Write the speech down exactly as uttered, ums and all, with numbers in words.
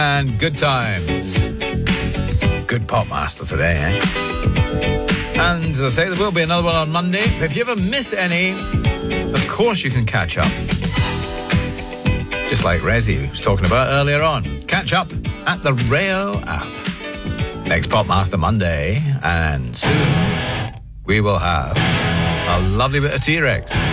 And good times. Good pop master today, eh? And as I say, there will be another one on Monday. If you ever miss any, of course you can catch up. Just like Rezi was talking about earlier on. Catch up at the Rayo app. Next Pop Master Monday, and soon we will have a lovely bit of T-Rex.